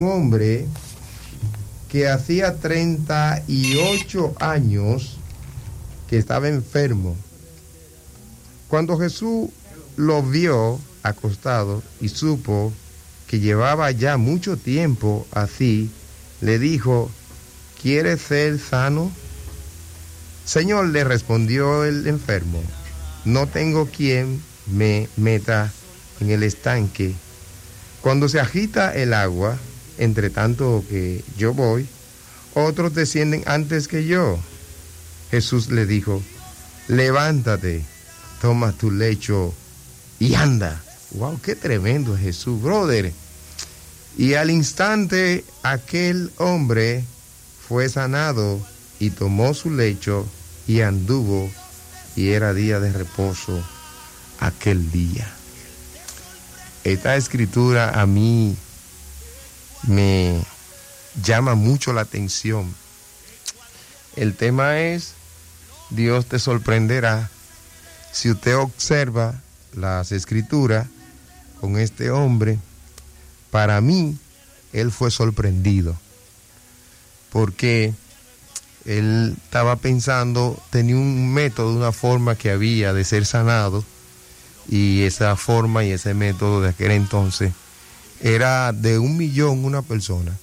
un hombre que hacía 38 años que estaba enfermo. Cuando Jesús lo vio acostado y supo que llevaba ya mucho tiempo así, le dijo: ¿quieres ser sano? Señor, le respondió el enfermo, no tengo quien me meta en el estanque cuando se agita el agua. Entre tanto que yo voy, otros descienden antes que yo. Jesús le dijo: levántate, toma tu lecho y anda. ¡Wow! ¡Qué tremendo es Jesús, brother! Y al instante aquel hombre fue sanado y tomó su lecho y anduvo, y era día de reposo aquel día. Esta escritura a mí me llama mucho la atención. El tema es: Dios te sorprenderá. Si usted observa las escrituras con este hombre, para mí él fue sorprendido, porque él estaba pensando, tenía un método, una forma que había de ser sanado, y esa forma y ese método de aquel entonces era de 1 millón una persona,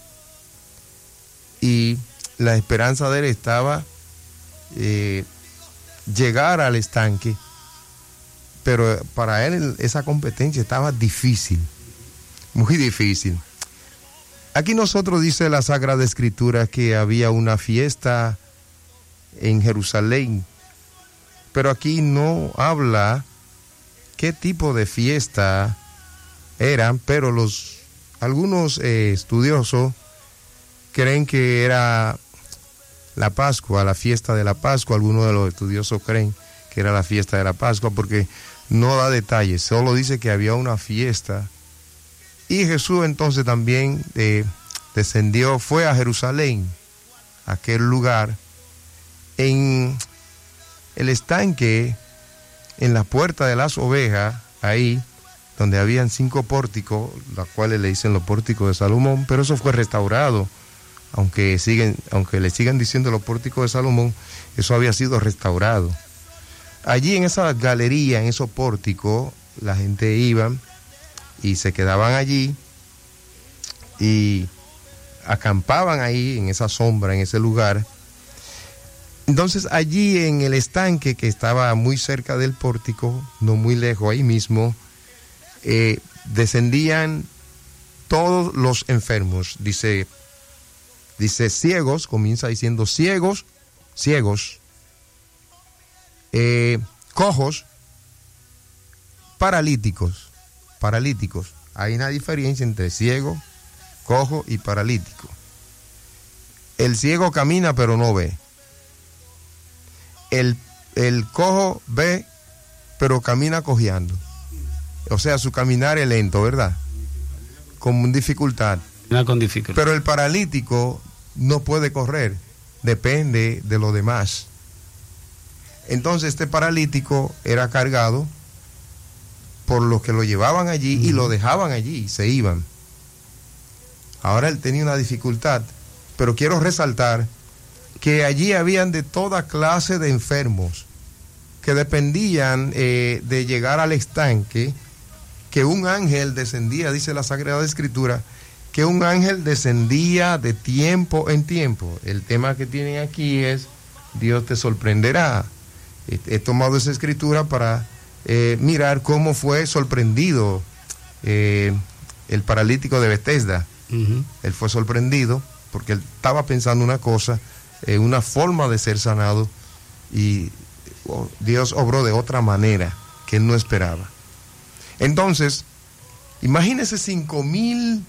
y la esperanza de él estaba llegar al estanque, pero para él esa competencia estaba difícil, muy difícil. Aquí nosotros dice la Sagrada Escritura que había una fiesta en Jerusalén, pero aquí no habla qué tipo de fiesta eran, pero algunos estudiosos creen que era la Pascua, la fiesta de la Pascua. Algunos de los estudiosos creen que era la fiesta de la Pascua, porque no da detalles, solo dice que había una fiesta. Y Jesús entonces también descendió, fue a Jerusalén, aquel lugar, en el estanque, en la puerta de las ovejas, ahí donde habían 5 pórticos, los cuales le dicen los pórticos de Salomón, pero eso fue restaurado. Aunque le sigan diciendo los pórticos de Salomón, eso había sido restaurado. Allí en esa galería, en esos pórticos, la gente iba y se quedaban allí y acampaban ahí en esa sombra, en ese lugar. Entonces allí en el estanque, que estaba muy cerca del pórtico, no muy lejos, ahí mismo, descendían todos los enfermos. Dice ciegos, comienza diciendo ciegos, cojos, paralíticos. Hay una diferencia entre ciego, cojo y paralítico. El ciego camina pero no ve. El cojo ve pero camina cojeando. O sea, su caminar es lento, ¿verdad? Con dificultad. Con dificultad. Pero el paralítico no puede correr, depende de lo demás. Entonces este paralítico era cargado por los que lo llevaban allí y lo dejaban allí y se iban. Ahora él tenía una dificultad, pero quiero resaltar que allí habían de toda clase de enfermos que dependían de llegar al estanque, que un ángel descendía, dice la Sagrada Escritura, que un ángel descendía de tiempo en tiempo. El tema que tienen aquí es: Dios te sorprenderá. He tomado esa escritura para mirar cómo fue sorprendido el paralítico de Betesda. Él fue sorprendido porque él estaba pensando una cosa, una forma de ser sanado, y Dios obró de otra manera que él no esperaba. Entonces, imagínese 5,000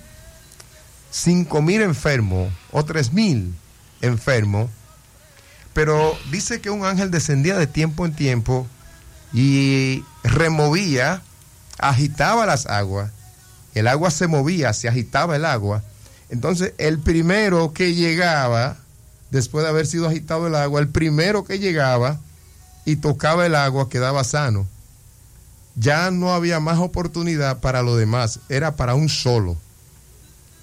enfermos o 3,000 enfermos, pero dice que un ángel descendía de tiempo en tiempo y removía, agitaba las aguas. El agua se movía, se agitaba el agua. Entonces el primero que llegaba, después de haber sido agitado el agua, el primero que llegaba y tocaba el agua quedaba sano. Ya no había más oportunidad para lo demás, era para un solo.